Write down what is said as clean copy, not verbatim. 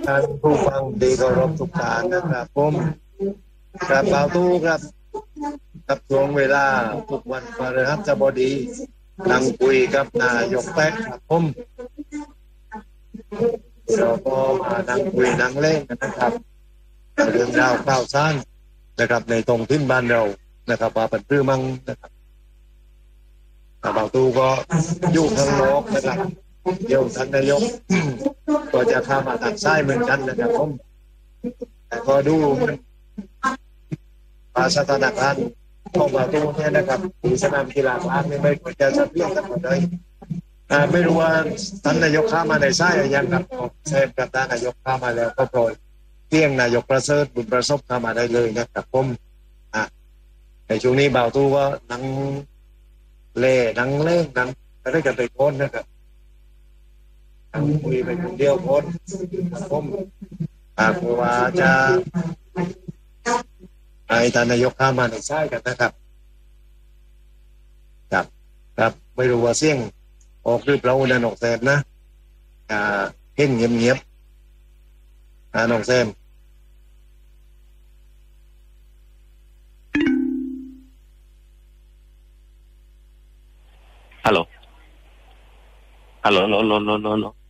ท่านผู้ฟังที่เคารพทุกท่านนะครับผมกราบบ่าวตู้ครับกับช่วงเวลาทุกวันพฤหัสบดีนั่งคุยกับนายกแป๊กครับผมเราก็มานั่งคุยนั่งเล่นกันนะครับเรื่องราวข่าวสารนะครับในตรงทิ้นบ้านเรานะครับว่าเป็นเรื่องมั่งนะครับบ่าวตู้ก็อยู่ข้างนอกนะครับเดี๋ยวท่านนายกก็จะเข้ามาตัดสายเหมือนกันนะครับผมแต่ก็ดูภาสถานการณ์ของบ่าวตู้เนี่ยนะครับที่สนามกีฬากลางนี่ไม่ควรจะสะเทือนกันหมดเลยไม่รู้ว่าท่านนายกเข้ามาในสายหรือยังครับเชิญกับท่านนายกเข้ามาแล้วก็โปรยเที่ยงนายกประเสริฐบุญประสบเข้ามาได้เลยนะครับผมในช่วงนี้บ่าวตู้ก็นั่งนั่งเล่นนั่งอะไรกันไปโค้นนะครับนั่งคุยไปคนเดียวโค้นครับผมเพราะว่าจะให้ท่านนายกเข้ามาในสายกันนะครับครับครับไม่รู้ว่าเสี่ยงออกหรือเปล่านะน้องแซมนะเห็นเงียบๆน้องแซมฮัลโหลฮัลโหลโน